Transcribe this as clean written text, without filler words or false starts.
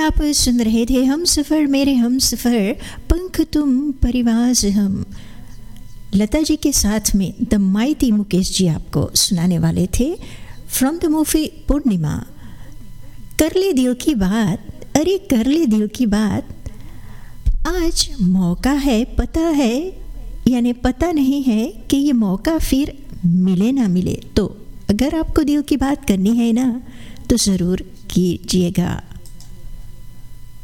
आप सुन रहे थे हम सफ़र मेरे हम सफ़र, पंख तुम परिवाज हम। लता जी के साथ में द माइटी मुकेश जी आपको सुनाने वाले थे फ्रॉम द मूवी पूर्णिमा। कर ले दिल की बात, अरे कर ले दिल की बात। आज मौका है, पता है यानी पता नहीं है कि ये मौका फिर मिले ना मिले, तो अगर आपको दिल की बात करनी है ना तो ज़रूर कीजिएगा।